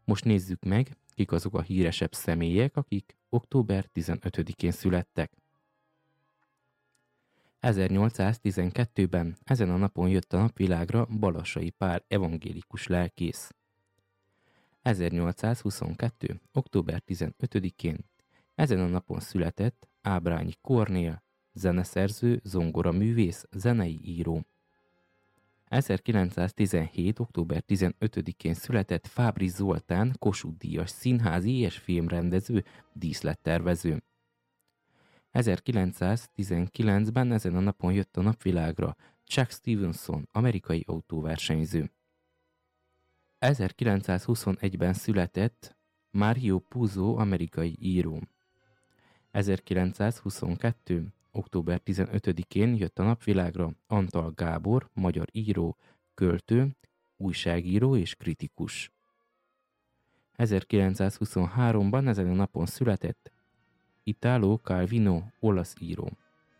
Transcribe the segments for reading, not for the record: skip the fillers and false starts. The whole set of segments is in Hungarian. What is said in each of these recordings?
Most nézzük meg, kik azok a híresebb személyek, akik október 15-én születtek. 1812-ben ezen a napon jött a napvilágra Balassai Pál evangélikus lelkész. 1822. október 15-én ezen a napon született Ábrányi Kornél, zeneszerző, zongoraművész, zenei író. 1917. október 15-én született Fábry Zoltán, Kossuth-díjas színházi és filmrendező, díszlettervező. 1919-ben ezen a napon jött a napvilágra Chuck Stevenson, amerikai autóversenyző. 1921-ben született Mario Puzo, amerikai író. 1922. október 15-én jött a napvilágra Antal Gábor, magyar író, költő, újságíró és kritikus. 1923-ban ezen a napon született Italo Calvino, olasz író.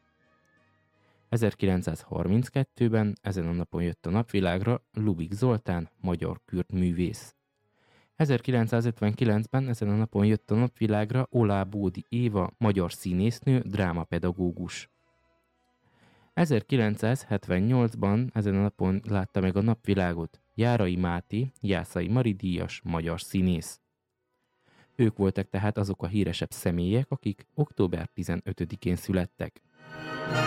1932-ben ezen a napon jött a napvilágra Lubik Zoltán, magyar kürt művész. 1959-ben ezen a napon jött a napvilágra Olá Bódi Éva, magyar színésznő, drámapedagógus. 1978-ban ezen a napon látta meg a napvilágot Járai Máté, Jászai Mari díjas, magyar színész. Ők voltak tehát azok a híresebb személyek, akik október 15-én születtek.